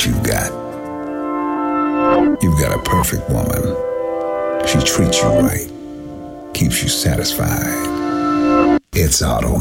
what you've got. You've got a perfect woman. She treats you right, keeps you satisfied. It's Auto